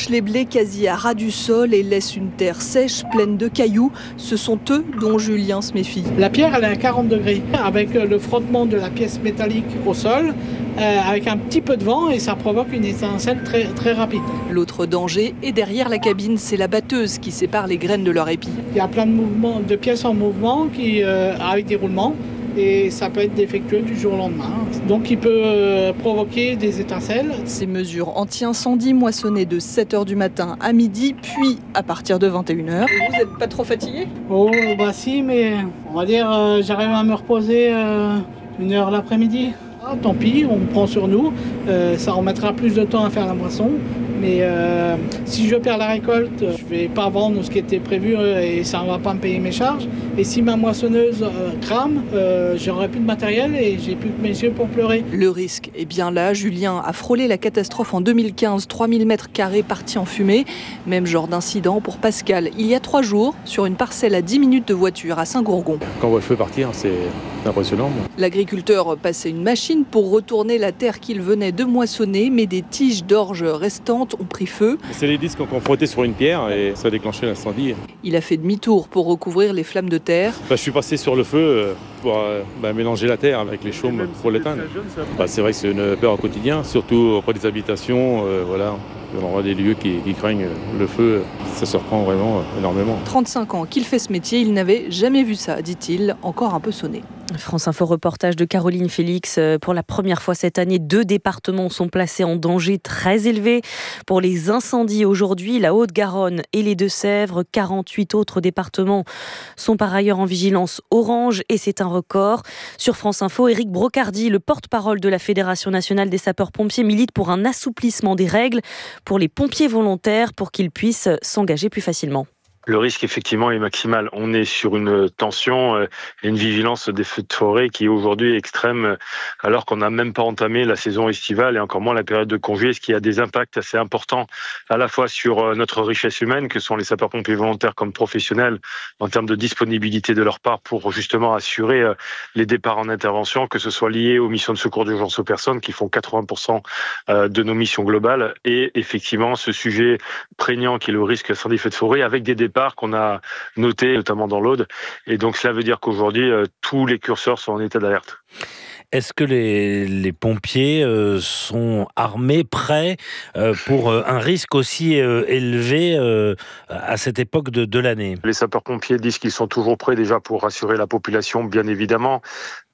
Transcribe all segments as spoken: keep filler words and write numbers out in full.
bouchent les blés quasi à ras du sol et laissent une terre sèche, pleine de cailloux. Ce sont eux dont Julien se méfie. La pierre, elle est à quarante degrés, avec le frottement de la pièce métallique au sol, euh, avec un petit peu de vent, et ça provoque une étincelle très, très rapide. L'autre danger est derrière la cabine, c'est la batteuse qui sépare les graines de leur épi. Il y a plein de mouvements, de pièces en mouvement qui, euh, avec des roulements. Et ça peut être défectueux du jour au lendemain. Donc il peut euh, provoquer des étincelles. Ces mesures anti-incendie moissonnées de sept heures du matin à midi, puis à partir de vingt et une heures. Vous n'êtes pas trop fatigué ? Oh bah si, mais on va dire euh, j'arrive à me reposer euh, une heure l'après-midi. Ah, tant pis, on prend sur nous. Euh, ça remettra plus de temps à faire la moisson. Mais euh, si je perds la récolte, je ne vais pas vendre ce qui était prévu et ça ne va pas me payer mes charges. Et si ma moissonneuse euh, crame, euh, j'aurai plus de matériel et j'ai plus que mes yeux pour pleurer. Le risque est bien là. Julien a frôlé la catastrophe en deux mille quinze, trois mille mètres carrés partis en fumée. Même genre d'incident pour Pascal, il y a trois jours, sur une parcelle à dix minutes de voiture à Saint-Gourgon. Quand on voit le feu partir, c'est impressionnant. L'agriculteur passait une machine pour retourner la terre qu'il venait de moissonner, mais des tiges d'orge restantes ont pris feu. C'est les disques qu'on frottait sur une pierre et ça a déclenché l'incendie. Il a fait demi-tour pour recouvrir les flammes de terre. Bah, je suis passé sur le feu pour euh, bah, mélanger la terre avec les chaumes pour l'éteindre. Bah, c'est vrai que c'est une peur au quotidien, surtout auprès des habitations. Euh, voilà. On voit des lieux qui, qui craignent le feu, ça se reprend vraiment énormément. trente-cinq ans qu'il fait ce métier, il n'avait jamais vu ça, dit-il, encore un peu sonné. France Info reportage de Caroline Félix. Pour la première fois cette année, deux départements sont placés en danger très élevé pour les incendies aujourd'hui. La Haute-Garonne et les Deux-Sèvres. quarante-huit autres départements sont par ailleurs en vigilance orange et c'est un record. Sur France Info, Éric Brocardi, le porte-parole de la Fédération nationale des sapeurs-pompiers, milite pour un assouplissement des règles pour les pompiers volontaires pour qu'ils puissent s'engager plus facilement. Le risque, effectivement, est maximal. On est sur une tension et une vigilance des feux de forêt qui est aujourd'hui extrême, alors qu'on n'a même pas entamé la saison estivale et encore moins la période de congé, ce qui a des impacts assez importants à la fois sur notre richesse humaine, que sont les sapeurs-pompiers volontaires comme professionnels, en termes de disponibilité de leur part pour justement assurer les départs en intervention, que ce soit lié aux missions de secours d'urgence aux personnes qui font quatre-vingts pour cent de nos missions globales, et effectivement ce sujet prégnant qui est le risque incendie feu de forêt avec des départs qu'on a noté notamment dans l'Aude, et donc cela veut dire qu'aujourd'hui euh, tous les curseurs sont en état d'alerte. Est-ce que les, les pompiers euh, sont armés, prêts euh, pour euh, un risque aussi euh, élevé euh, à cette époque de, de l'année ? Les sapeurs-pompiers disent qu'ils sont toujours prêts déjà pour rassurer la population, bien évidemment. Pourquoi ?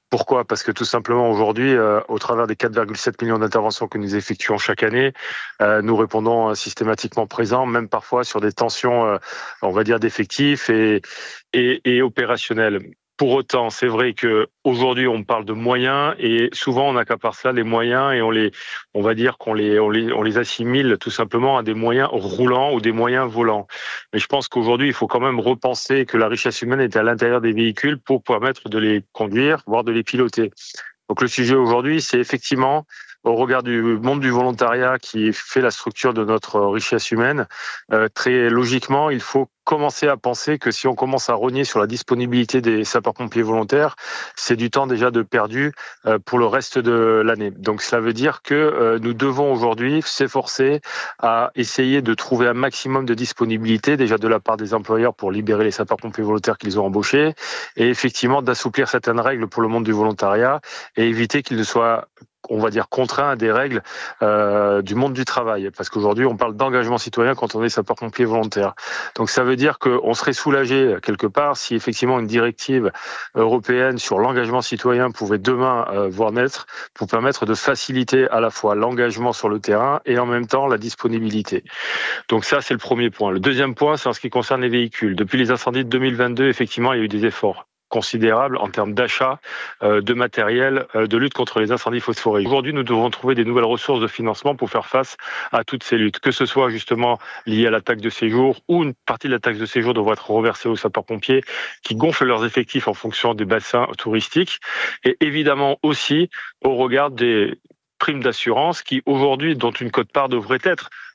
Parce que tout simplement aujourd'hui, euh, au travers des quatre virgule sept millions d'interventions que nous effectuons chaque année, euh, nous répondons euh, systématiquement présents, même parfois sur des tensions, euh, on va dire, d'effectifs et, et, et opérationnelles. Pour autant, c'est vrai que aujourd'hui on parle de moyens et souvent on accapare cela les moyens et on les, on va dire qu'on les, on les, on les assimile tout simplement à des moyens roulants ou des moyens volants. Mais je pense qu'aujourd'hui il faut quand même repenser que la richesse humaine est à l'intérieur des véhicules pour permettre de les conduire, voire de les piloter. Donc le sujet aujourd'hui, c'est effectivement, au regard du monde du volontariat qui fait la structure de notre richesse humaine, euh, très logiquement, il faut commencer à penser que si on commence à rogner sur la disponibilité des sapeurs-pompiers volontaires, c'est du temps déjà de perdu euh, pour le reste de l'année. Donc cela veut dire que euh, nous devons aujourd'hui s'efforcer à essayer de trouver un maximum de disponibilité déjà de la part des employeurs pour libérer les sapeurs-pompiers volontaires qu'ils ont embauchés et effectivement d'assouplir certaines règles pour le monde du volontariat et éviter qu'ils ne soient, on va dire, contraints à des règles euh, du monde du travail. Parce qu'aujourd'hui, on parle d'engagement citoyen quand on est sapeur-pompier volontaire. Donc ça veut dire qu'on serait soulagé quelque part si effectivement une directive européenne sur l'engagement citoyen pouvait demain euh, voir naître pour permettre de faciliter à la fois l'engagement sur le terrain et en même temps la disponibilité. Donc ça, c'est le premier point. Le deuxième point, c'est en ce qui concerne les véhicules. Depuis les incendies de deux mille vingt-deux, effectivement, il y a eu des efforts considérable en termes d'achat euh, de matériel euh, de lutte contre les incendies feux de forêt. Aujourd'hui, nous devons trouver des nouvelles ressources de financement pour faire face à toutes ces luttes, que ce soit justement lié à la taxe de séjour ou une partie de la taxe de séjour devrait être reversée aux sapeurs-pompiers qui gonflent leurs effectifs en fonction des bassins touristiques et évidemment aussi au regard des primes d'assurance qui aujourd'hui, dont une quote-part devrait être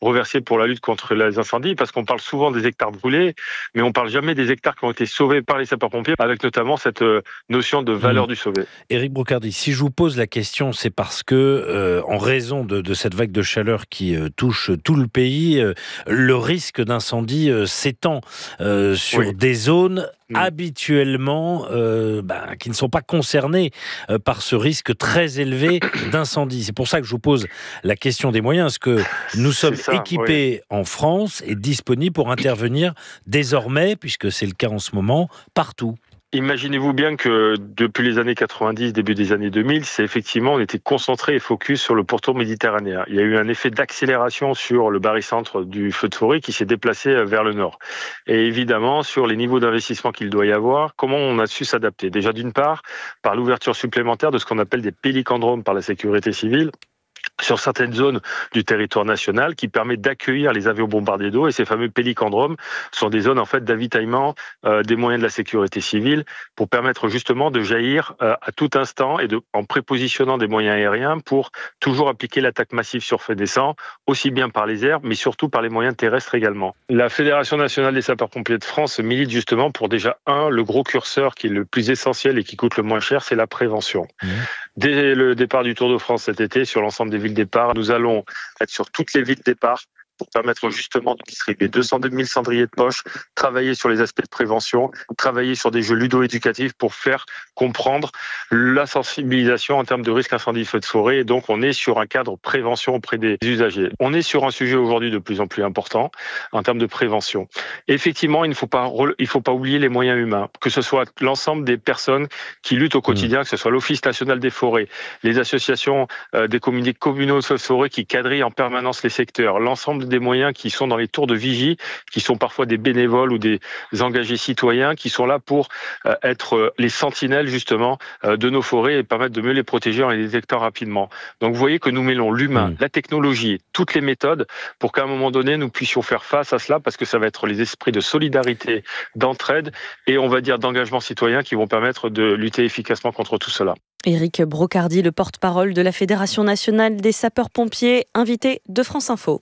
reversés pour la lutte contre les incendies, parce qu'on parle souvent des hectares brûlés, mais on parle jamais des hectares qui ont été sauvés par les sapeurs-pompiers, avec notamment cette notion de valeur mmh. du sauvé. Éric Brocardi, si je vous pose la question, c'est parce que, euh, en raison de, de cette vague de chaleur qui euh, touche tout le pays, euh, le risque d'incendie euh, s'étend euh, sur oui. des zones mmh. habituellement euh, bah, qui ne sont pas concernées euh, par ce risque très élevé d'incendie. C'est pour ça que je vous pose la question des moyens. Est-ce que nous sommes ça, équipés oui. en France et disponibles pour intervenir désormais, puisque c'est le cas en ce moment, partout ? Imaginez-vous bien que depuis les années quatre-vingt-dix, début des années deux mille, c'est effectivement, on était concentré et focus sur le pourtour méditerranéen. Il y a eu un effet d'accélération sur le barycentre du feu de forêt qui s'est déplacé vers le nord. Et évidemment, sur les niveaux d'investissement qu'il doit y avoir, comment on a su s'adapter ? Déjà, d'une part, par l'ouverture supplémentaire de ce qu'on appelle des pélicandromes par la sécurité civile, sur certaines zones du territoire national qui permet d'accueillir les avions bombardiers d'eau. Et ces fameux pélicandromes sont des zones en fait d'avitaillement euh, des moyens de la sécurité civile pour permettre justement de jaillir euh, à tout instant et de, en prépositionnant des moyens aériens pour toujours appliquer l'attaque massive sur feu naissant, aussi bien par les airs, mais surtout par les moyens terrestres également. La Fédération nationale des sapeurs-pompiers de France milite justement pour déjà un, le gros curseur qui est le plus essentiel et qui coûte le moins cher, c'est la prévention. Mmh. Dès le départ du Tour de France cet été, sur l'ensemble des villes départ, nous allons être sur toutes les villes départ pour permettre justement de distribuer deux cent deux mille cendriers de poche, travailler sur les aspects de prévention, travailler sur des jeux ludo-éducatifs pour faire comprendre la sensibilisation en termes de risque incendie feu de forêt. Et donc, on est sur un cadre prévention auprès des usagers. On est sur un sujet aujourd'hui de plus en plus important en termes de prévention. Et effectivement, il ne faut pas, il faut pas oublier les moyens humains, que ce soit l'ensemble des personnes qui luttent au quotidien, que ce soit l'Office national des forêts, les associations euh, des communautés communaux de forêt qui quadrillent en permanence les secteurs, l'ensemble des moyens qui sont dans les tours de vigie, qui sont parfois des bénévoles ou des engagés citoyens, qui sont là pour euh, être euh, les sentinelles justement euh, de nos forêts et permettre de mieux les protéger en les détectant rapidement. Donc vous voyez que nous mêlons l'humain, mmh. la technologie, toutes les méthodes pour qu'à un moment donné nous puissions faire face à cela, parce que ça va être les esprits de solidarité, d'entraide et on va dire d'engagement citoyen qui vont permettre de lutter efficacement contre tout cela. Éric Brocardi, le porte-parole de la Fédération nationale des sapeurs-pompiers, invité de France Info.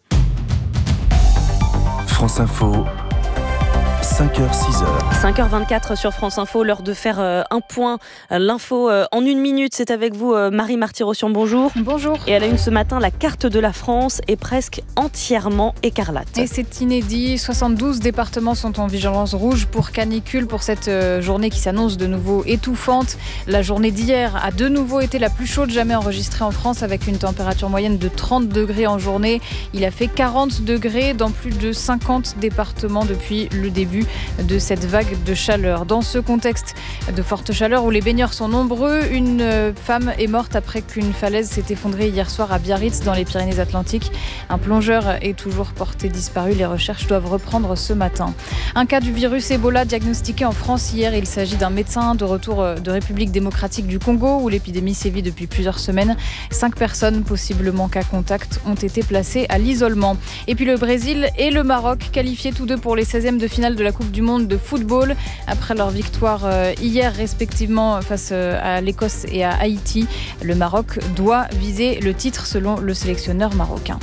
France Info, cinq heures six heures. cinq heures vingt-quatre sur France Info, l'heure de faire euh, un point. L'info euh, en une minute, c'est avec vous euh, Marie Marty-Rossian, bonjour. Bonjour. Et à la une ce matin, la carte de la France est presque entièrement écarlate. Et c'est inédit, soixante-douze départements sont en vigilance rouge pour canicule pour cette euh, journée qui s'annonce de nouveau étouffante. La journée d'hier a de nouveau été la plus chaude jamais enregistrée en France avec une température moyenne de trente degrés en journée. Il a fait quarante degrés dans plus de cinquante départements depuis le début de cette vague de chaleur. Dans ce contexte de forte chaleur où les baigneurs sont nombreux, une femme est morte après qu'une falaise s'est effondrée hier soir à Biarritz dans les Pyrénées-Atlantiques. Un plongeur est toujours porté disparu. Les recherches doivent reprendre ce matin. Un cas du virus Ebola diagnostiqué en France hier. Il s'agit d'un médecin de retour de République démocratique du Congo où l'épidémie sévit depuis plusieurs semaines. Cinq personnes, possiblement cas contact, ont été placées à l'isolement. Et puis le Brésil et le Maroc qualifiés tous deux pour les seizièmes de finale de la Coupe du Monde de football. Après leur victoire hier respectivement face à l'Écosse et à Haïti, le Maroc doit viser le titre selon le sélectionneur marocain.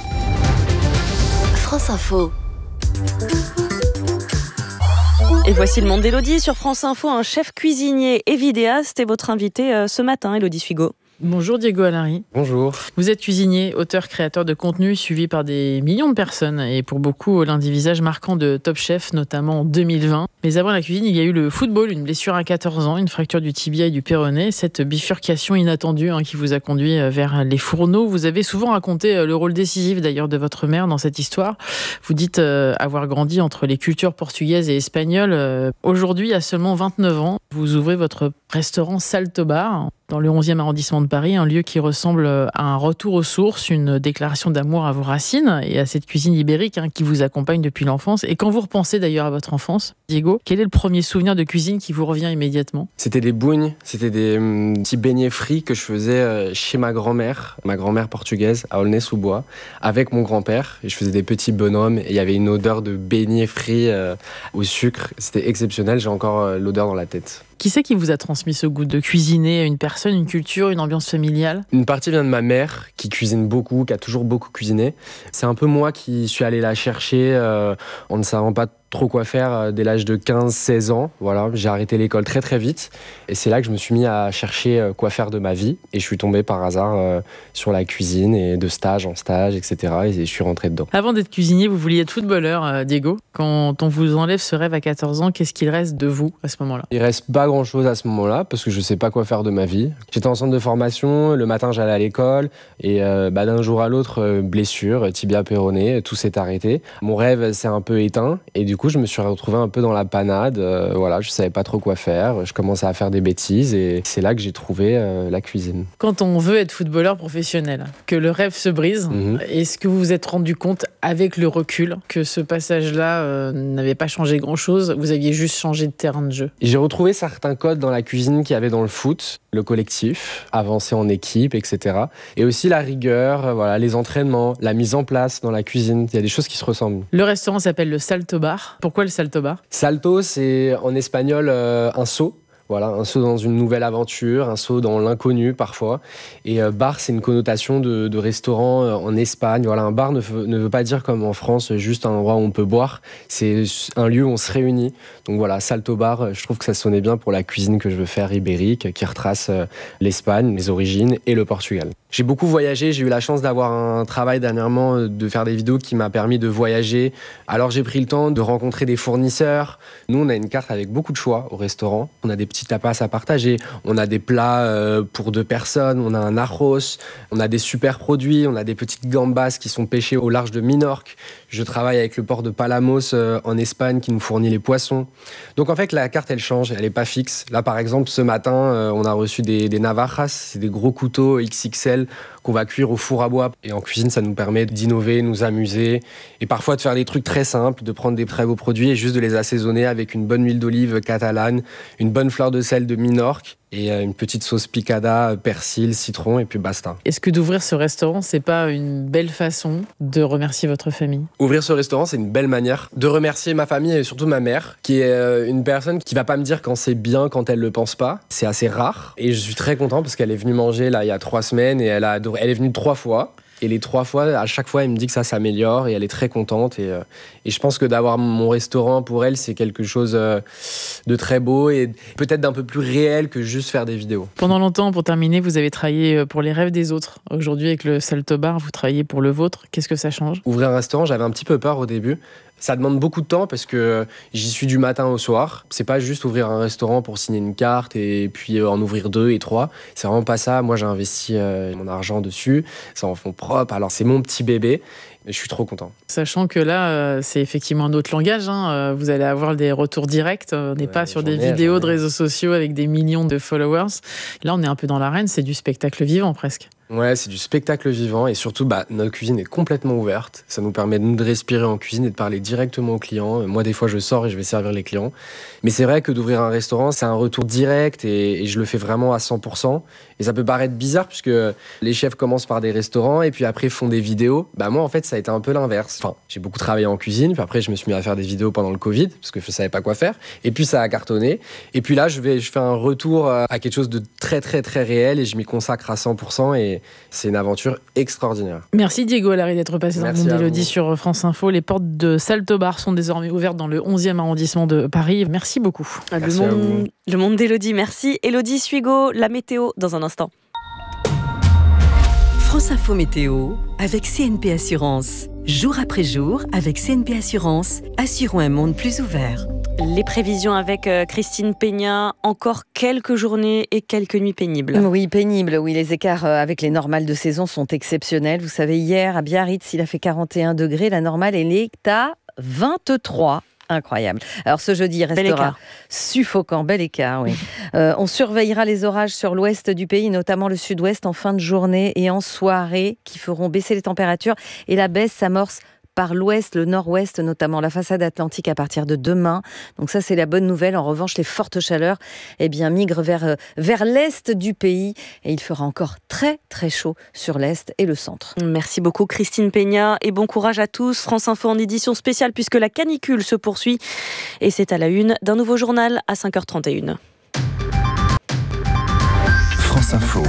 France Info. Et voici le monde d'Élodie sur France Info. Un chef cuisinier et vidéaste est votre invité ce matin, Élodie Suigo. Bonjour Diego Allary. Bonjour. Vous êtes cuisinier, auteur, créateur de contenu suivi par des millions de personnes et pour beaucoup l'un des visages marquants de Top Chef, notamment en deux mille vingt. Mais avant la cuisine, il y a eu le football, une blessure à quatorze ans, une fracture du tibia et du péroné, cette bifurcation inattendue hein, qui vous a conduit vers les fourneaux. Vous avez souvent raconté le rôle décisif d'ailleurs de votre mère dans cette histoire. Vous dites euh, avoir grandi entre les cultures portugaises et espagnoles. Euh, aujourd'hui, à seulement vingt-neuf ans, vous ouvrez votre restaurant Salto Bar dans le onzième arrondissement de Paris, un lieu qui ressemble à un retour aux sources, une déclaration d'amour à vos racines et à cette cuisine ibérique hein, qui vous accompagne depuis l'enfance. Et quand vous repensez d'ailleurs à votre enfance, Diego, quel est le premier souvenir de cuisine qui vous revient immédiatement ? C'était des bougnes, c'était des hum, petits beignets frits que je faisais chez ma grand-mère, ma grand-mère portugaise à Aulnay-sous-Bois, avec mon grand-père. Et je faisais des petits bonhommes et il y avait une odeur de beignets frits euh, au sucre. C'était exceptionnel, j'ai encore euh, l'odeur dans la tête. Qui c'est qui vous a transmis ce goût de cuisiner? Une personne, une culture, une ambiance familiale? Une partie vient de ma mère, qui cuisine beaucoup, qui a toujours beaucoup cuisiné. C'est un peu moi qui suis allé la chercher euh, en ne savant pas trop quoi faire dès l'âge de quinze seize ans. Voilà, j'ai arrêté l'école très très vite et c'est là que je me suis mis à chercher quoi faire de ma vie et je suis tombé par hasard euh, sur la cuisine et de stage en stage, et cetera. Et je suis rentré dedans. Avant d'être cuisinier, vous vouliez être footballeur, euh, Diego. Quand on vous enlève ce rêve à quatorze ans, qu'est-ce qu'il reste de vous à ce moment-là? Il reste pas grand-chose à ce moment-là parce que je sais pas quoi faire de ma vie. J'étais en centre de formation, le matin j'allais à l'école et euh, bah, d'un jour à l'autre, euh, blessure, tibia péroné, tout s'est arrêté. Mon rêve s'est un peu éteint et du coup je me suis retrouvé un peu dans la panade. Euh, voilà, je savais pas trop quoi faire. Je commençais à faire des bêtises et c'est là que j'ai trouvé euh, la cuisine. Quand on veut être footballeur professionnel, que le rêve se brise, mmh. est-ce que vous vous êtes rendu compte avec le recul que ce passage-là euh, n'avait pas changé grand-chose? Vous aviez juste changé de terrain de jeu? J'ai retrouvé certains codes dans la cuisine qu'il y avait dans le foot, le collectif, avancer en équipe, et cetera. Et aussi la rigueur, euh, voilà, les entraînements, la mise en place dans la cuisine. Il y a des choses qui se ressemblent. Le restaurant s'appelle le Salto Bar. Pourquoi le Salto Bar? Salto, c'est en espagnol euh, un saut. Voilà, un saut dans une nouvelle aventure, un saut dans l'inconnu parfois. Et euh, bar, c'est une connotation de, de restaurant euh, en Espagne. Voilà, un bar ne, f- ne veut pas dire comme en France, juste un endroit où on peut boire. C'est un lieu où on se réunit. Donc voilà, Salto Bar, je trouve que ça sonnait bien pour la cuisine que je veux faire ibérique, qui retrace euh, l'Espagne, les origines et le Portugal. J'ai beaucoup voyagé, j'ai eu la chance d'avoir un travail dernièrement, de faire des vidéos qui m'a permis de voyager. Alors j'ai pris le temps de rencontrer des fournisseurs. Nous, on a une carte avec beaucoup de choix au restaurant. On a des petits tapas à partager, on a des plats euh, pour deux personnes, on a un arroz, on a des super produits, on a des petites gambas qui sont pêchées au large de Minorque. Je travaille avec le port de Palamos euh, en Espagne qui nous fournit les poissons. Donc en fait, la carte, elle change, elle n'est pas fixe. Là, par exemple, ce matin, euh, on a reçu des, des navajas, c'est des gros couteaux X X L qu'on va cuire au four à bois. Et en cuisine, ça nous permet d'innover, nous amuser et parfois de faire des trucs très simples, de prendre des très beaux produits et juste de les assaisonner avec une bonne huile d'olive catalane, une bonne fleur de sel de Minorque et une petite sauce picada, persil, citron et puis basta. Est-ce que d'ouvrir ce restaurant, c'est pas une belle façon de remercier votre famille? Ouvrir ce restaurant, c'est une belle manière de remercier ma famille et surtout ma mère, qui est une personne qui va pas me dire quand c'est bien, quand elle le pense pas. C'est assez rare et je suis très content parce qu'elle est venue manger là il y a trois semaines et elle a adoré. Elle est venue trois fois. Et les trois fois, à chaque fois, elle me dit que ça s'améliore et elle est très contente. Et, euh, et je pense que d'avoir mon restaurant pour elle, c'est quelque chose euh, de très beau et peut-être d'un peu plus réel que juste faire des vidéos. Pendant longtemps, pour terminer, vous avez travaillé pour les rêves des autres. Aujourd'hui, avec le Salto Bar, vous travaillez pour le vôtre. Qu'est-ce que ça change? Ouvrir un restaurant, j'avais un petit peu peur au début. Ça demande beaucoup de temps parce que j'y suis du matin au soir. C'est pas juste ouvrir un restaurant pour signer une carte et puis en ouvrir deux et trois. C'est vraiment pas ça. Moi, j'ai investi euh, mon argent dessus. C'est en fonds propres. Alors, c'est mon petit bébé. Et je suis trop content. Sachant que là, euh, c'est effectivement un autre langage. Hein. Vous allez avoir des retours directs. On n'est ouais, pas sur des ai, vidéos de réseaux sociaux avec des millions de followers. Là, on est un peu dans l'arène. C'est du spectacle vivant presque. Ouais, c'est du spectacle vivant et surtout, bah, notre cuisine est complètement ouverte. Ça nous permet de nous de respirer en cuisine et de parler directement aux clients. Moi, des fois, je sors et je vais servir les clients. Mais c'est vrai que d'ouvrir un restaurant, c'est un retour direct et, et je le fais vraiment à cent pour cent. Et ça peut paraître bizarre puisque les chefs commencent par des restaurants et puis après font des vidéos. Bah, moi, en fait, ça a été un peu l'inverse. Enfin, j'ai beaucoup travaillé en cuisine, puis après, je me suis mis à faire des vidéos pendant le Covid parce que je savais pas quoi faire. Et puis, ça a cartonné. Et puis là, je vais, je fais un retour à quelque chose de très, très, très réel et je m'y consacre à cent pour cent et c'est une aventure extraordinaire. Merci Diego Allary d'être passé dans Merci le monde d'Élodie sur France Info. Les portes de Salto Bar sont désormais ouvertes dans le onzième arrondissement de Paris. Merci beaucoup. Merci le, monde, le monde d'Élodie, merci. Élodie Suigo, la météo dans un instant. France Info Météo avec C N P Assurance. Jour après jour, avec C N P Assurance, assurons un monde plus ouvert. Les prévisions avec Christine Peña, encore quelques journées et quelques nuits pénibles. Oui, pénibles, oui, les écarts avec les normales de saison sont exceptionnels. Vous savez, hier à Biarritz, il a fait quarante et un degrés, la normale elle est à vingt-trois. Incroyable. Alors ce jeudi restera suffocant, bel écart, oui. Euh, on surveillera les orages sur l'ouest du pays, notamment le sud-ouest en fin de journée et en soirée, qui feront baisser les températures. Et la baisse s'amorce par l'ouest, le nord-ouest, notamment la façade atlantique à partir de demain. Donc ça, c'est la bonne nouvelle. En revanche, les fortes chaleurs eh bien, migrent vers, vers l'est du pays et il fera encore très, très chaud sur l'est et le centre. Merci beaucoup Christine Peña et bon courage à tous. France Info en édition spéciale puisque la canicule se poursuit et c'est à la une d'un nouveau journal à cinq heures trente et une. France Info.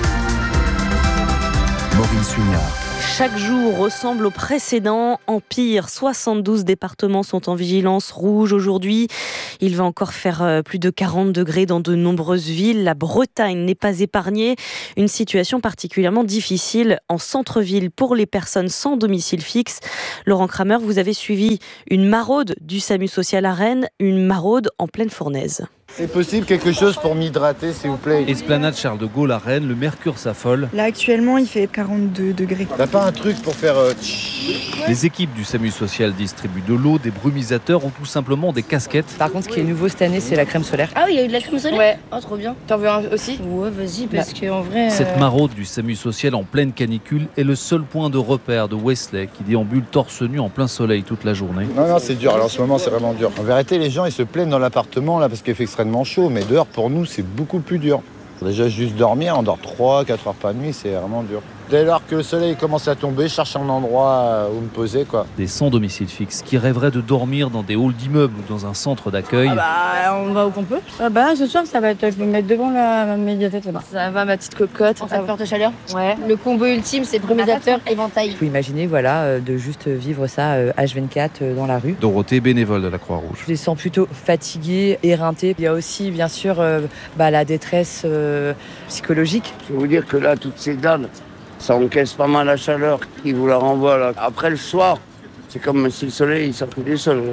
Maureen Suignard. Chaque jour ressemble au précédent, en pire. soixante-douze départements sont en vigilance rouge aujourd'hui. Il va encore faire plus de quarante degrés dans de nombreuses villes. La Bretagne n'est pas épargnée. Une situation particulièrement difficile en centre-ville pour les personnes sans domicile fixe. Laurent Kramer, vous avez suivi une maraude du SAMU social à Rennes, une maraude en pleine fournaise. C'est possible quelque chose pour m'hydrater, s'il vous plaît. Esplanade Charles de Gaulle à Rennes, le mercure s'affole. Là, actuellement, il fait quarante-deux degrés. T'as pas un truc pour faire... Euh... Les équipes du SAMU social distribuent de l'eau, des brumisateurs ou tout simplement des casquettes. Par contre, ce qui est nouveau cette année, c'est la crème solaire. Ah oui, il y a eu de la crème solaire. Ouais. Oh, trop bien. T'en veux un aussi? Ouais, vas-y, parce bah. qu'en vrai... Cette euh... maraude du SAMU social en pleine canicule est le seul point de repère de Wesley qui déambule torse nu en plein soleil toute la journée. Non, non, c'est dur. Alors en ce moment, c'est vraiment dur. En vérité, les gens, ils se plaignent dans l'appartement là parce qu'il fait extrêmement chaud, mais dehors, pour nous, c'est beaucoup plus dur. Déjà, juste dormir, on dort trois quatre heures par nuit, c'est vraiment dur. Dès lors que le soleil commence à tomber, je cherche un endroit où me poser, quoi. Des sans domicile fixe qui rêveraient de dormir dans des halls d'immeubles ou dans un centre d'accueil. Ah bah, on va où qu'on peut. Ah bah, ce soir, ça va être, je vais me mettre devant la médiathèque là-bas. Ça va, ma petite cocotte. Ça va porte chaleur. Ouais. Le combo ultime, c'est brumisateur, éventail. Vous pouvez imaginer, voilà, de juste vivre ça H vingt-quatre dans la rue. Dorothée, bénévole de la Croix-Rouge. Je les sens plutôt fatigués, éreintés. Il y a aussi, bien sûr, euh, bah, la détresse euh, psychologique. Je vais vous dire que là, toutes ces dames, ça encaisse pas mal la chaleur qui vous la renvoie là. Après le soir, c'est comme si le soleil il sortait du sol.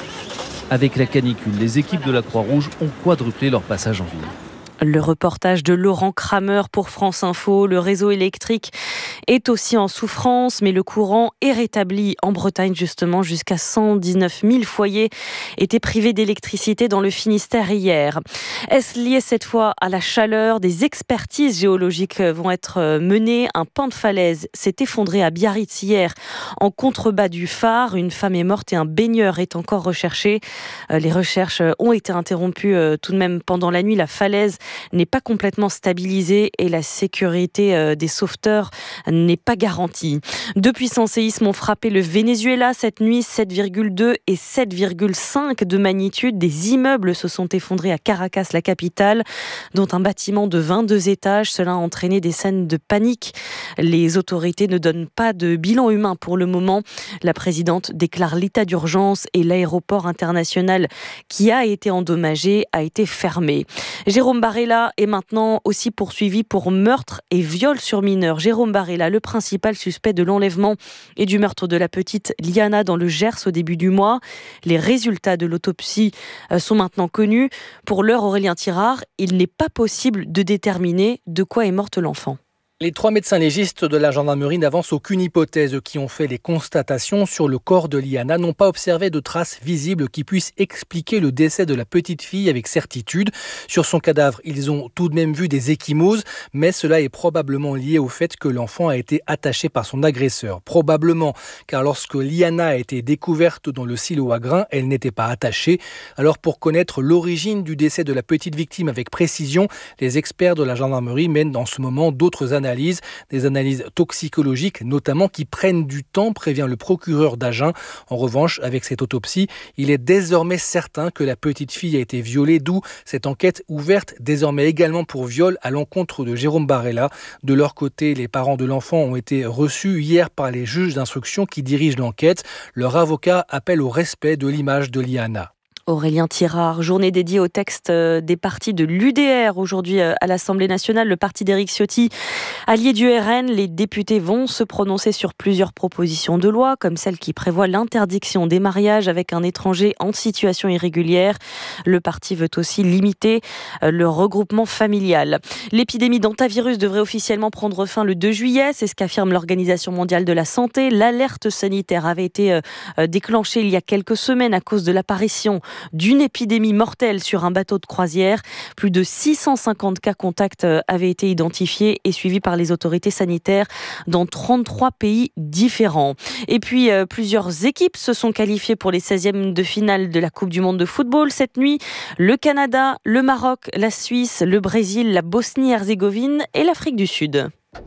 Avec la canicule, les équipes de la Croix-Rouge ont quadruplé leur passage en ville. Le reportage de Laurent Kramer pour France Info. Le réseau électrique est aussi en souffrance, mais le courant est rétabli en Bretagne justement. Jusqu'à cent dix-neuf mille foyers étaient privés d'électricité dans le Finistère hier. Est-ce lié cette fois à la chaleur? Des expertises géologiques vont être menées. Un pan de falaise s'est effondré à Biarritz hier en contrebas du phare. Une femme est morte et un baigneur est encore recherché. Les recherches ont été interrompues tout de même pendant la nuit. La falaise n'est pas complètement stabilisée et la sécurité des sauveteurs n'est pas garantie. Deux puissants séismes ont frappé le Venezuela cette nuit, sept virgule deux et sept virgule cinq de magnitude. Des immeubles se sont effondrés à Caracas, la capitale, dont un bâtiment de vingt-deux étages. Cela a entraîné des scènes de panique. Les autorités ne donnent pas de bilan humain pour le moment. La présidente déclare l'état d'urgence et l'aéroport international qui a été endommagé a été fermé. Jérôme Barrella est maintenant aussi poursuivi pour meurtre et viol sur mineur. Jérôme Barrella, le principal suspect de l'enlèvement et du meurtre de la petite Liana dans le Gers au début du mois. Les résultats de l'autopsie sont maintenant connus. Pour l'heure, Aurélien Tirard, il n'est pas possible de déterminer de quoi est morte l'enfant. Les trois médecins légistes de la gendarmerie n'avancent aucune hypothèse. Qui ont fait les constatations sur le corps de Liana n'ont pas observé de traces visibles qui puissent expliquer le décès de la petite fille avec certitude. Sur son cadavre, ils ont tout de même vu des ecchymoses, mais cela est probablement lié au fait que l'enfant a été attaché par son agresseur. Probablement, car lorsque Liana a été découverte dans le silo à grains, elle n'était pas attachée. Alors pour connaître l'origine du décès de la petite victime avec précision, les experts de la gendarmerie mènent en ce moment d'autres analyses. Des analyses toxicologiques notamment qui prennent du temps, prévient le procureur d'Agen. En revanche, avec cette autopsie, il est désormais certain que la petite fille a été violée, d'où cette enquête ouverte désormais également pour viol à l'encontre de Jérôme Barrella. De leur côté, les parents de l'enfant ont été reçus hier par les juges d'instruction qui dirigent l'enquête. Leur avocat appelle au respect de l'image de Liana. Aurélien Tirard, journée dédiée au texte des partis de l'U D R aujourd'hui à l'Assemblée nationale, le parti d'Éric Ciotti, allié du R N. Les députés vont se prononcer sur plusieurs propositions de loi, comme celle qui prévoit l'interdiction des mariages avec un étranger en situation irrégulière. Le parti veut aussi limiter le regroupement familial. L'épidémie d'hantavirus devrait officiellement prendre fin le deux juillet, c'est ce qu'affirme l'Organisation mondiale de la santé. L'alerte sanitaire avait été déclenchée il y a quelques semaines à cause de l'apparition d'une épidémie mortelle sur un bateau de croisière. Plus de six cent cinquante cas contacts avaient été identifiés et suivis par les autorités sanitaires dans trente-trois pays différents. Et puis, euh, plusieurs équipes se sont qualifiées pour les seizièmes de finale de la Coupe du Monde de football cette nuit. Le Canada, le Maroc, la Suisse, le Brésil, la Bosnie-Herzégovine et l'Afrique du Sud.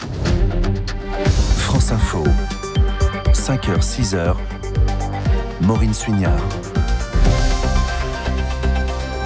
France Info, cinq heures six heures, Maureen Suignard.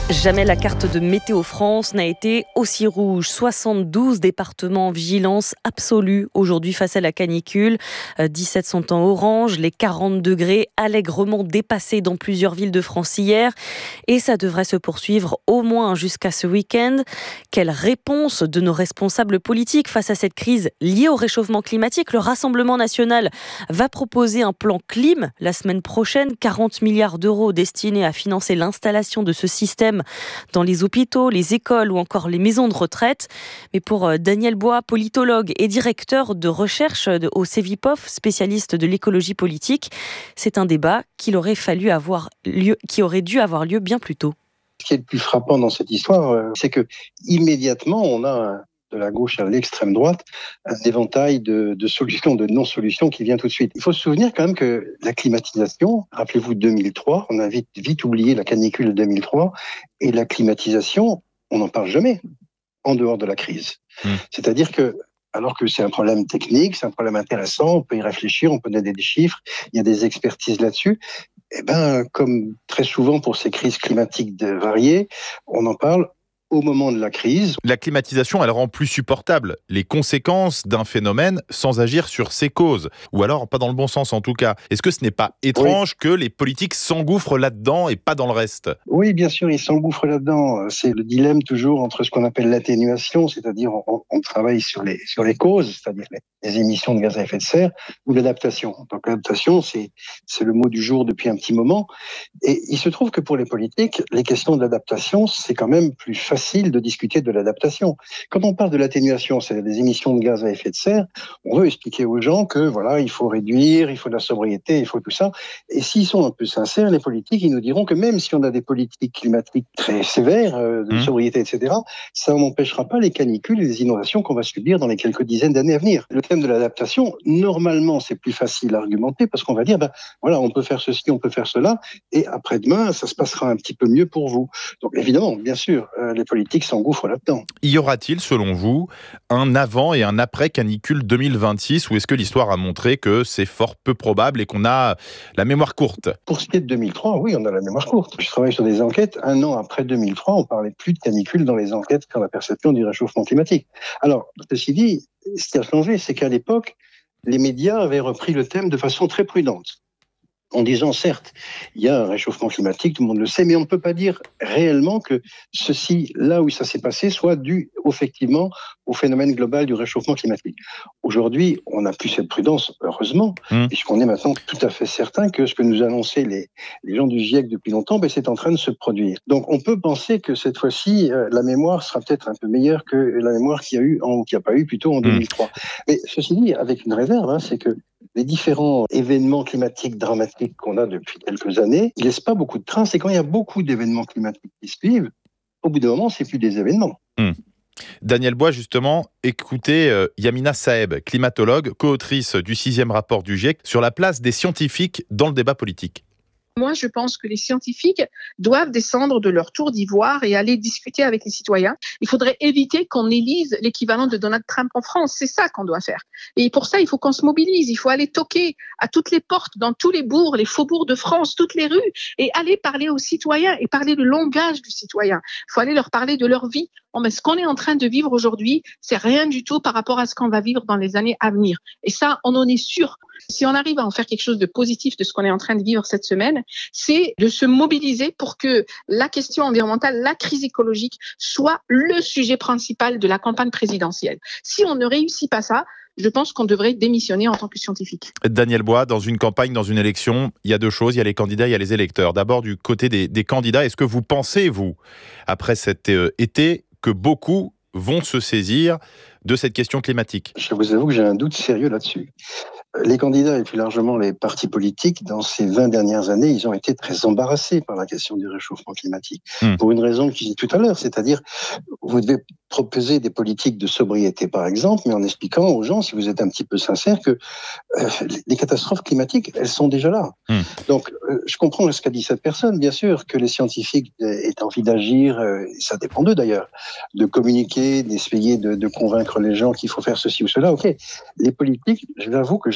Jamais la carte de Météo France n'a été aussi rouge. soixante-douze départements en vigilance absolue aujourd'hui face à la canicule. dix-sept sont en orange. Les quarante degrés allègrement dépassés dans plusieurs villes de France hier. Et ça devrait se poursuivre au moins jusqu'à ce week-end. Quelle réponse de nos responsables politiques face à cette crise liée au réchauffement climatique ? Le Rassemblement national va proposer un plan clim la semaine prochaine. quarante milliards d'euros destinés à financer l'installation de ce système dans les hôpitaux, les écoles ou encore les maisons de retraite. Mais pour Daniel Bois, politologue et directeur de recherche au Cevipof, spécialiste de l'écologie politique, c'est un débat qu'il aurait fallu avoir lieu, qui aurait dû avoir lieu bien plus tôt. Ce qui est le plus frappant dans cette histoire, c'est que immédiatement on a de la gauche à l'extrême droite, un éventail de, de solutions, de non-solutions qui vient tout de suite. Il faut se souvenir quand même que la climatisation, rappelez-vous deux mille trois, on a vite, vite oublié la canicule de deux mille trois, et la climatisation, on n'en parle jamais en dehors de la crise. Mmh. C'est-à-dire que, alors que c'est un problème technique, c'est un problème intéressant, on peut y réfléchir, on peut donner des chiffres, il y a des expertises là-dessus, eh ben, comme très souvent pour ces crises climatiques variées, on en parle au moment de la crise. La climatisation, elle rend plus supportable les conséquences d'un phénomène sans agir sur ses causes. Ou alors, pas dans le bon sens en tout cas. Est-ce que ce n'est pas étrange oui. que les politiques s'engouffrent là-dedans et pas dans le reste ? Oui, bien sûr, ils s'engouffrent là-dedans. C'est le dilemme toujours entre ce qu'on appelle l'atténuation, c'est-à-dire on, on travaille sur les, sur les causes, c'est-à-dire les, les émissions de gaz à effet de serre, ou l'adaptation. Donc l'adaptation, c'est, c'est le mot du jour depuis un petit moment. Et il se trouve que pour les politiques, les questions de l'adaptation, c'est quand même plus facile facile de discuter de l'adaptation. Quand on parle de l'atténuation, c'est-à-dire des émissions de gaz à effet de serre, on veut expliquer aux gens que voilà, il faut réduire, il faut de la sobriété, il faut tout ça. Et s'ils sont un peu sincères, les politiques, ils nous diront que même si on a des politiques climatiques très sévères, euh, de mmh. sobriété, et cetera, ça n'empêchera pas les canicules et les inondations qu'on va subir dans les quelques dizaines d'années à venir. Le thème de l'adaptation, normalement, c'est plus facile à argumenter parce qu'on va dire, ben voilà, on peut faire ceci, on peut faire cela, et après-demain, ça se passera un petit peu mieux pour vous. Donc évidemment, bien sûr, euh, les politiques s'engouffrent là-dedans. Y aura-t-il, selon vous, un avant et un après canicule deux mille vingt-six, ou est-ce que l'histoire a montré que c'est fort peu probable et qu'on a la mémoire courte ? Pour ce qui est de deux mille trois, oui, on a la mémoire courte. Je travaille sur des enquêtes. Un an après deux mille trois, on parlait plus de canicule dans les enquêtes qu'en la perception du réchauffement climatique. Alors, ceci dit, ce qui a changé, c'est qu'à l'époque, les médias avaient repris le thème de façon très prudente. En disant, certes, il y a un réchauffement climatique, tout le monde le sait, mais on ne peut pas dire réellement que ceci, là où ça s'est passé, soit dû effectivement au phénomène global du réchauffement climatique. Aujourd'hui, on n'a plus cette prudence, heureusement, mmh. puisqu'on est maintenant tout à fait certain que ce que nous annonçaient les, les gens du GIEC depuis longtemps, ben, c'est en train de se produire. Donc on peut penser que cette fois-ci, euh, la mémoire sera peut-être un peu meilleure que la mémoire qu'il y a eu, en, qu'il n'y a pas eu plutôt en deux mille trois. Mmh. Mais ceci dit, avec une réserve, hein, c'est que les différents événements climatiques dramatiques qu'on a depuis quelques années, ils ne laissent pas beaucoup de traces. Et quand il y a beaucoup d'événements climatiques qui suivent, au bout d'un moment, c'est plus des événements. Mmh. Daniel Bois, justement, écoutez euh, Yamina Saeb, climatologue, co-autrice du sixième rapport du GIEC, sur la place des scientifiques dans le débat politique. Moi, je pense que les scientifiques doivent descendre de leur tour d'ivoire et aller discuter avec les citoyens. Il faudrait éviter qu'on élise l'équivalent de Donald Trump en France. C'est ça qu'on doit faire. Et pour ça, il faut qu'on se mobilise. Il faut aller toquer à toutes les portes, dans tous les bourgs, les faubourgs de France, toutes les rues, et aller parler aux citoyens et parler le langage du citoyen. Il faut aller leur parler de leur vie. Bon, mais ce qu'on est en train de vivre aujourd'hui, c'est rien du tout par rapport à ce qu'on va vivre dans les années à venir. Et ça, on en est sûr. Si on arrive à en faire quelque chose de positif de ce qu'on est en train de vivre cette semaine, c'est de se mobiliser pour que la question environnementale, la crise écologique, soit le sujet principal de la campagne présidentielle. Si on ne réussit pas ça, je pense qu'on devrait démissionner en tant que scientifique. Daniel Bois, dans une campagne, dans une élection, il y a deux choses, il y a les candidats, il y a les électeurs. D'abord, du côté des, des candidats, est-ce que vous pensez, vous, après cet euh, été, que beaucoup vont se saisir de cette question climatique ? Je vous avoue que j'ai un doute sérieux là-dessus. Les candidats et plus largement les partis politiques, dans ces vingt dernières années, ils ont été très embarrassés par la question du réchauffement climatique. Mmh. Pour une raison que je disais tout à l'heure, c'est-à-dire, vous devez proposer des politiques de sobriété, par exemple, mais en expliquant aux gens, si vous êtes un petit peu sincère, que euh, les catastrophes climatiques, elles sont déjà là. Mmh. Donc, euh, je comprends ce qu'a dit cette personne, bien sûr, que les scientifiques aient envie d'agir, euh, ça dépend d'eux d'ailleurs, de communiquer, d'essayer de, de convaincre les gens qu'il faut faire ceci ou cela. Ok, les politiques, je l'avoue que j'ai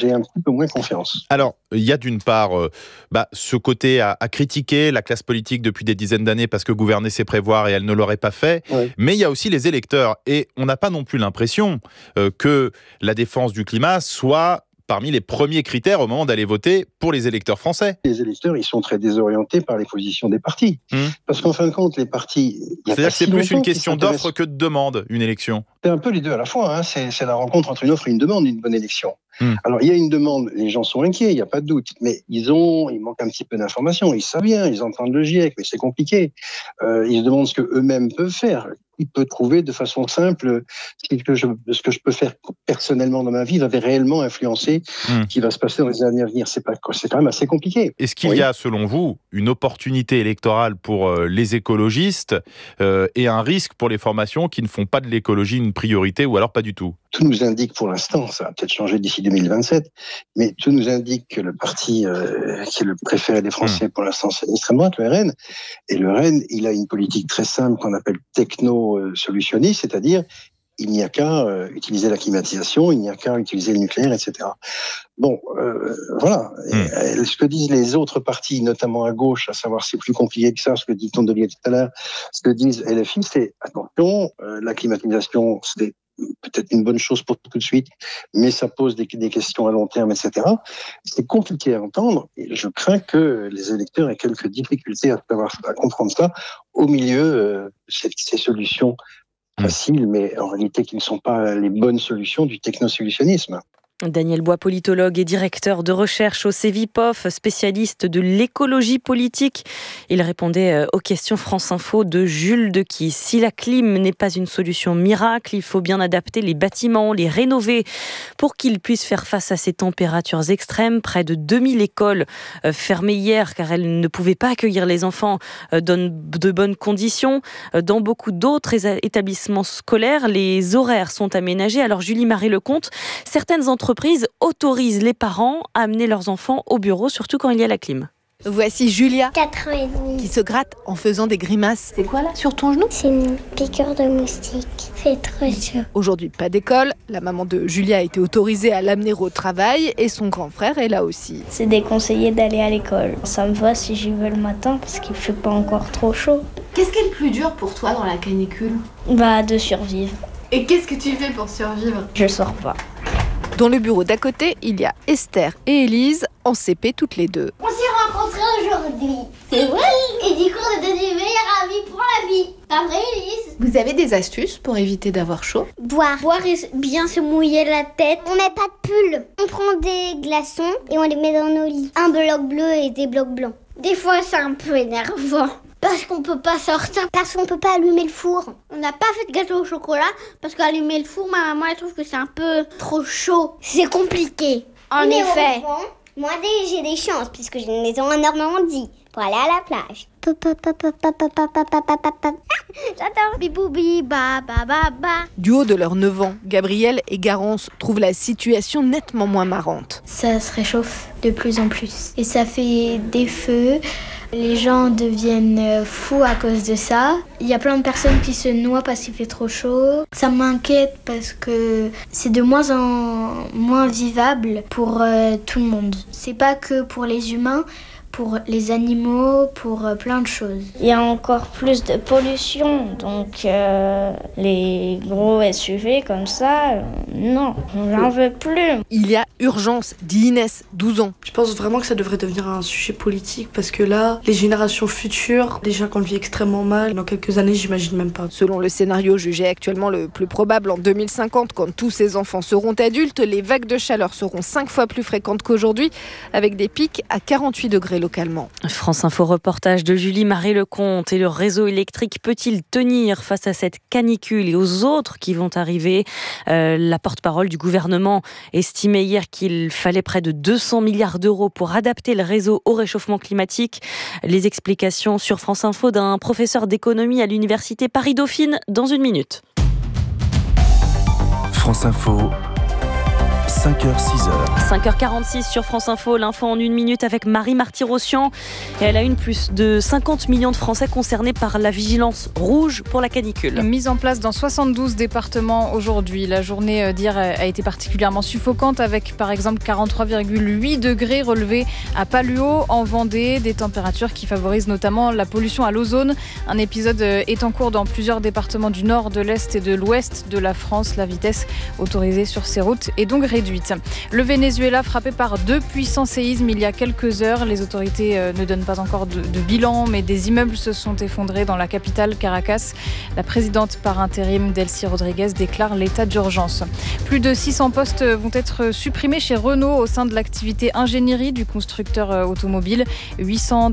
j'ai un petit peu moins confiance. Alors, il y a d'une part euh, bah, ce côté à, à critiquer la classe politique depuis des dizaines d'années parce que gouverner c'est prévoir et elle ne l'aurait pas fait, oui. Mais il y a aussi les électeurs et on n'a pas non plus l'impression euh, que la défense du climat soit parmi les premiers critères au moment d'aller voter pour les électeurs français. Les électeurs, ils sont très désorientés par les positions des partis. Mmh. Parce qu'en fin de compte, les partis... C'est-à-dire que c'est plus une question d'offre que de demande, une élection. C'est un peu les deux à la fois. Hein. C'est, c'est la rencontre entre une offre et une demande, une bonne élection. Mmh. Alors, il y a une demande, les gens sont inquiets, il n'y a pas de doute. Mais ils ont, il manque un petit peu d'informations. Ils savent bien, ils entendent le GIEC, mais c'est compliqué. Euh, ils se demandent ce qu'eux-mêmes peuvent faire. Qui peut trouver de façon simple ce que je, ce que je peux faire personnellement dans ma vie va réellement influencer mmh. ce qui va se passer dans les années à venir. C'est, pas, c'est quand même assez compliqué. Est-ce qu'il oui. y a, selon vous, une opportunité électorale pour euh, les écologistes euh, et un risque pour les formations qui ne font pas de l'écologie une priorité ou alors pas du tout ? Tout nous indique pour l'instant, ça va peut-être changer d'ici deux mille vingt-sept, mais tout nous indique que le parti euh, qui est le préféré des Français mmh. pour l'instant, c'est l'extrême droite, le R N. Et le R N, il a une politique très simple qu'on appelle techno-solutionniste, c'est-à-dire il n'y a qu'à euh, utiliser la climatisation, il n'y a qu'à utiliser le nucléaire, et cetera. Bon, euh, voilà. Mmh. Et, ce que disent les autres partis, notamment à gauche, à savoir c'est plus compliqué que ça, ce que dit Tondelier tout à l'heure, ce que disent L F I, c'est attention, euh, la climatisation, c'est peut-être une bonne chose pour tout de suite, mais ça pose des, des questions à long terme, et cetera. C'est compliqué à entendre et je crains que les électeurs aient quelques difficultés à, savoir, à comprendre ça au milieu euh, de ces, ces solutions faciles, mais en réalité qui ne sont pas les bonnes solutions du technosolutionnisme. Daniel Bois, politologue et directeur de recherche au CEVIPOF, spécialiste de l'écologie politique. Il répondait aux questions France Info de Jules Dequis. Si la clim n'est pas une solution miracle, il faut bien adapter les bâtiments, les rénover pour qu'ils puissent faire face à ces températures extrêmes. Près de deux mille écoles fermées hier car elles ne pouvaient pas accueillir les enfants dans de bonnes conditions. Dans beaucoup d'autres établissements scolaires, les horaires sont aménagés. Alors Julie-Marie Lecomte, certaines entreprises Entreprises autorisent les parents à amener leurs enfants au bureau, surtout quand il y a la clim. Voici Julia, quatre ans et demi, qui se gratte en faisant des grimaces. C'est quoi là, sur ton genou ? C'est une piqûre de moustique, c'est trop chaud. Aujourd'hui, pas d'école, la maman de Julia a été autorisée à l'amener au travail et son grand frère est là aussi. C'est déconseillé d'aller à l'école. Ça me va si j'y vais le matin parce qu'il fait pas encore trop chaud. Qu'est-ce qui est le plus dur pour toi dans la canicule ? Bah, de survivre. Et qu'est-ce que tu fais pour survivre ? Je sors pas. Dans le bureau d'à côté, il y a Esther et Élise, en C P toutes les deux. On s'est rencontrés aujourd'hui. C'est vrai. Et du coup, on est devenus meilleurs amis pour la vie. Pas vrai, Élise ? Vous avez des astuces pour éviter d'avoir chaud ? Boire. Boire et bien se mouiller la tête. On met pas de pull. On prend des glaçons et on les met dans nos lits. Un bloc bleu et des blocs blancs. Des fois, c'est un peu énervant. Parce qu'on peut pas sortir, parce qu'on peut pas allumer le four. On n'a pas fait de gâteau au chocolat, parce qu'allumer le four, ma maman elle trouve que c'est un peu trop chaud. C'est compliqué. En Mais effet. Moi j'ai des chances, puisque j'ai une maison en Normandie, pour aller à la plage. J'adore. Biboubi, ba ba ba ba. Du haut de leurs neuf ans, Gabrielle et Garance trouvent la situation nettement moins marrante. Ça se réchauffe de plus en plus. Et ça fait des feux. Les gens deviennent fous à cause de ça. Il y a plein de personnes qui se noient parce qu'il fait trop chaud. Ça m'inquiète parce que c'est de moins en moins vivable pour euh, tout le monde. C'est pas que pour les humains, pour les animaux, pour euh, plein de choses. Il y a encore plus de pollution, donc euh, les gros S U V comme ça, euh, non, j'en veux plus. Il y a urgence, dit Inès, douze ans. Je pense vraiment que ça devrait devenir un sujet politique parce que là, les générations futures, déjà qu'on le vit extrêmement mal, dans quelques années, j'imagine même pas. Selon le scénario jugé actuellement le plus probable en deux mille cinquante, quand tous ces enfants seront adultes, les vagues de chaleur seront cinq fois plus fréquentes qu'aujourd'hui, avec des pics à quarante-huit degrés localement. France Info reportage de Julie-Marie Lecomte. Et le réseau électrique peut-il tenir face à cette canicule et aux autres qui vont arriver ? euh, La porte-parole du gouvernement estimait hier qu'il fallait près de deux cents milliards d'euros pour adapter le réseau au réchauffement climatique. Les explications sur France Info d'un professeur d'économie à l'université Paris-Dauphine dans une minute. France Info. cinq heures six heures. cinq heures quarante-six sur France Info, l'info en une minute avec Marie Marty-Rossian. Et elle a une plus de cinquante millions de Français concernés par la vigilance rouge pour la canicule. Mise en place dans soixante-douze départements aujourd'hui. La journée d'hier a été particulièrement suffocante avec par exemple quarante-trois virgule huit degrés relevés à Paluo en Vendée. Des températures qui favorisent notamment la pollution à l'ozone. Un épisode est en cours dans plusieurs départements du nord, de l'est et de l'ouest de la France. La vitesse autorisée sur ces routes est donc réduite. Le Venezuela frappé par deux puissants séismes il y a quelques heures. Les autorités ne donnent pas encore de, de bilan, mais des immeubles se sont effondrés dans la capitale Caracas. La présidente par intérim Delcy Rodriguez déclare l'état d'urgence. Plus de six cents postes vont être supprimés chez Renault au sein de l'activité ingénierie du constructeur automobile. huit cents